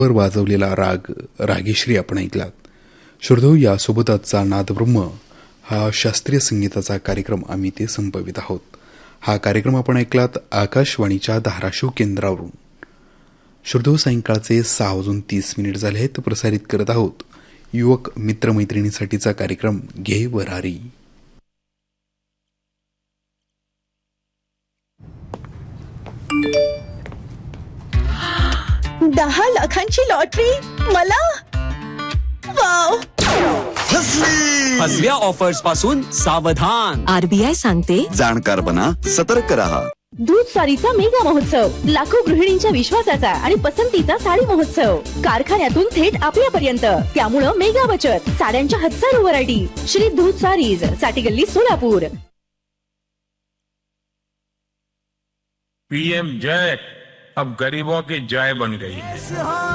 वर वाजवलेला राग रागेश्री आपण ऐकलात. श्रोतो, यासोबत आजचा नादब्रह्म हा शास्त्रीय संगीताचा कार्यक्रम आम्ही ते संपवित आहोत. हा कार्यक्रम आपण ऐकलात आकाशवाणीच्या धाराशिव केंद्रावरून. श्रोतो, सायंकाळचे 6:30 झाले आहेत. प्रसारित करत आहोत युवक मित्रमैत्रिणीसाठीचा कार्यक्रम घे वरारी. दहा लाखांची लॉटरी मला. वाव, फसव्या ऑफर्स पासून सावधान. आरबीआय सांगते, जाणकार बना, सतर्क रहा. दूध सारीचा मेगा महोत्सव, लाखो गृहिणींच्या विश्वासाचा आणि पसंतीचा साडी महोत्सव, कारखान्यातून थेट आपल्यापर्यंत. त्यामुळं मेगा बचत, साड्यांच्या हजारो व्हरायटी. श्री दूध सारीज, साठी गल्ली, सोलापूर. पीएम जय अब गरीबों की जय बन गई है.